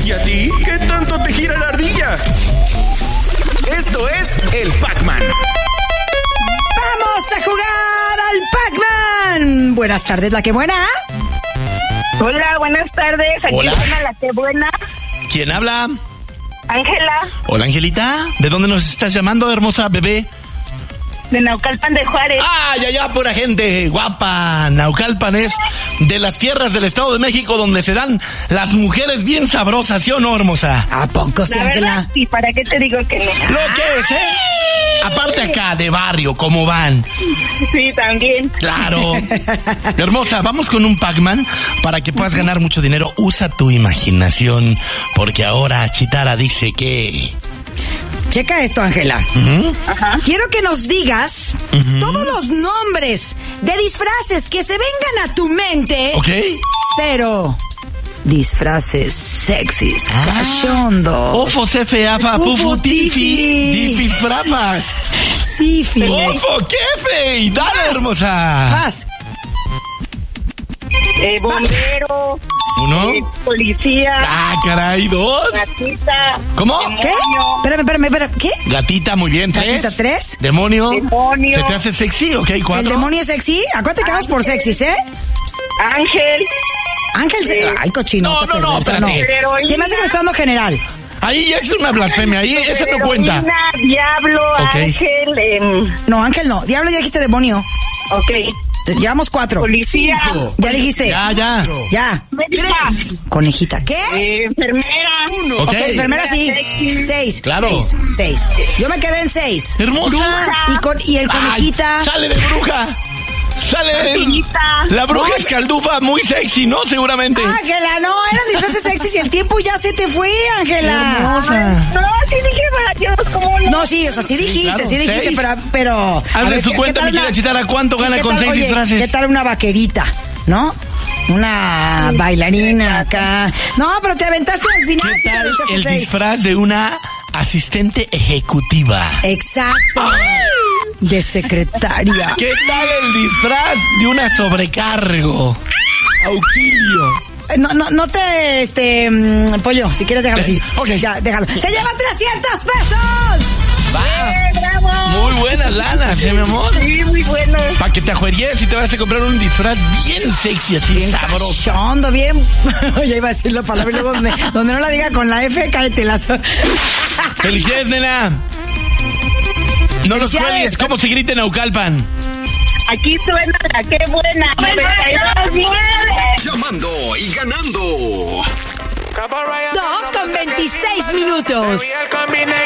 ¿Y a ti? ¿Qué tanto te gira la ardilla? Esto es el Pac-Man. ¡Vamos a jugar al Pac-Man! Buenas tardes, ¿la que buena? Hola, buenas tardes. Aquí Hola. suena la que buena. ¿Quién habla? Ángela, Hola, Angelita. ¿De dónde nos estás llamando, hermosa bebé? de Naucalpan de Juárez. ¡Ay, allá, pura gente guapa! Naucalpan es de las tierras del Estado de México donde se dan las mujeres bien sabrosas, ¿sí o no, hermosa? ¿A poco sí, La verdad, Ángela? sí, ¿para qué te digo que no? Lo que es, ¿eh? Aparte acá, de barrio, ¿cómo van? Sí, también. Claro. Hermosa, vamos con un Pac-Man para que puedas ganar mucho dinero. Usa tu imaginación, porque ahora Chitara dice que... Checa esto, Ángela. Ajá. Quiero que nos digas todos los nombres de disfraces que se vengan a tu mente, ¿Ok? pero disfraces sexys, cachondo. Ofo, cefe, afa, fufu, tifi, difis, brapas. Sí, Fili. Ofo, kefe. Y dale, hermosa. Vas. Bombero. Uno. Policía. Ah, caray, dos. Gatita. ¿Cómo? ¿Qué? Espérame. ¿Qué? Gatita, muy bien, tres. Gatita, tres. Demonio. Demonio. ¿Se te hace sexy? Ok, cuatro. ¿El demonio es sexy? Acuérdate que vamos por sexys, ¿eh? Ángel. Ángel, ay, cochino. No, te no, perverso, espérate. Heroína. Se me hace que lo está dando general. Ahí ya es una blasfemia, ahí esa no cuenta. Heroína, Diablo, Ok. Ángel. No, Ángel no. Diablo, ya dijiste demonio. Ok. Llevamos 4. Policía. Ya dijiste. Ya. Ya. Médica. Conejita. ¿Qué? Enfermera. Ok. Ok, enfermera sí. Sexy. 6. Claro. 6. Yo me quedé en 6. Hermosa. Y el conejita. Ay, sale de bruja. Sale Vampirita. la bruja No, escaldufa, muy sexy, ¿no? Seguramente. Ángela, no, eran disfraces sexys y el tiempo ya se te fue, Ángela. Hermosa. No, sí dije varios, ¿cómo no? No, sí, o sea, sí dijiste, claro, sí dijiste, 6. pero... a Hazle ver, su ¿qué cuenta, tal mi querida Chitara, ¿cuánto gana qué con tal, 6 oye, disfraces? ¿Qué tal una vaquerita, no? Una bailarina acá. No, pero te aventaste al final. ¿Qué sí te tal aventaste el 6. disfraz de una asistente ejecutiva? Exacto. De secretaria. ¿Qué tal el disfraz de una sobrecargo? Auxilio. No te, pollo, si quieres déjalo así. Ok. Ya, déjalo. ¡Se lleva 300 pesos! ¡Bravo! Muy buenas lanas, mi amor. Sí, muy bueno. Para que te ajueries y te vas a comprar un disfraz bien sexy, así Bien sabroso. cachondo, bien. Ya iba a decir la palabra y luego donde no la diga con la F, cáetelazo. ¡Felicidades, nena! No nos Felicidades. cuelgues, ¿cómo se grita en Naucalpan? Aquí suena la que buena. 92.9. Llamando y ganando. 2 con 26 minutos.